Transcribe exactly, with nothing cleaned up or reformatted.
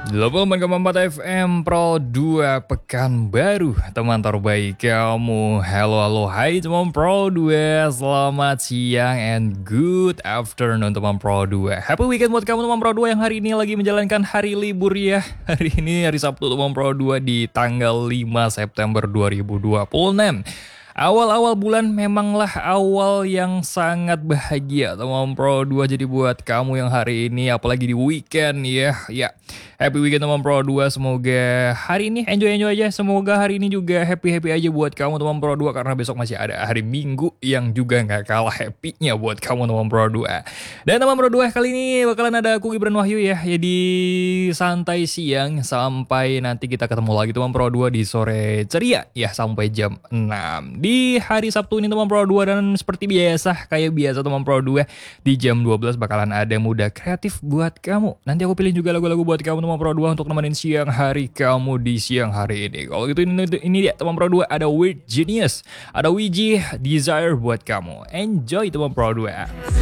delapan puluh koma empat F M Pro dua Pekanbaru, teman terbaik kamu. Halo halo hai teman Pro dua, selamat siang and good afternoon teman Pro dua. Happy weekend buat kamu teman Pro dua yang hari ini lagi menjalankan hari libur ya. Hari ini hari Sabtu teman Pro dua di tanggal lima September dua ribu dua puluh enam. Awal-awal bulan memanglah awal yang sangat bahagia teman Pro dua. Jadi buat kamu yang hari ini apalagi di weekend ya, ya happy weekend teman Pro dua. Semoga hari ini enjoy-enjoy aja. Semoga hari ini juga happy-happy aja buat kamu teman Pro dua, karena besok masih ada hari Minggu yang juga nggak kalah happy-nya buat kamu teman Pro dua. Dan teman Pro dua kali ini bakalan ada aku Gibran Wahyu ya. Jadi santai siang sampai nanti kita ketemu lagi teman Pro dua di sore ceria ya sampai jam enam. Di hari Sabtu ini teman Pro dua, dan seperti biasa kayak biasa teman Pro dua di jam dua belas bakalan ada Muda Kreatif buat kamu. Nanti aku pilih juga lagu-lagu buat kamu teman Pro dua untuk nemenin siang hari kamu di siang hari ini. Kalau gitu ini, ini dia teman Pro dua, ada Weird Genius, ada Wiji Desire buat kamu. Enjoy teman Pro dua.